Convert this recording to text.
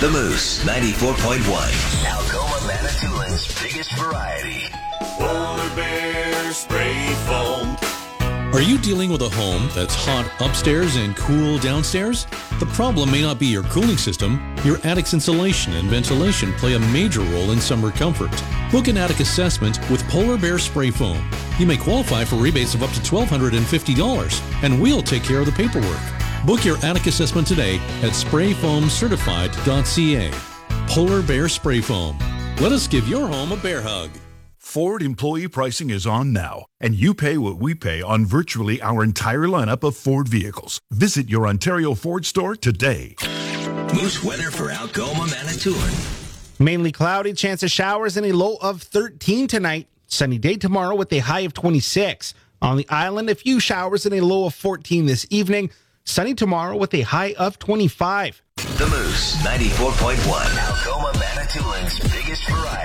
The Moose 94.1. Algoma, Manitoulин's biggest variety. Polar Bear Spray Foam. Are you dealing with a home that's hot upstairs and cool downstairs? The problem may not be your cooling system. Your attic's insulation and ventilation play a major role in summer comfort. Book an attic assessment with Polar Bear Spray Foam. You may qualify for rebates of up to $1,250, and we'll take care of the paperwork. Book your attic assessment today at sprayfoamcertified.ca. Polar Bear Spray Foam. Let us give your home a bear hug. Ford employee pricing is on now, and you pay what we pay on virtually our entire lineup of Ford vehicles. Visit your Ontario Ford store today. Moose weather for Algoma, Manitoulin. Mainly cloudy, chance of showers, and a low of 13 tonight. Sunny day tomorrow with a high of 26. On the island, a few showers and a low of 14 this evening. Sunny tomorrow with a high of 25. The Moose 94.1. Algoma, Manitoulin's biggest variety.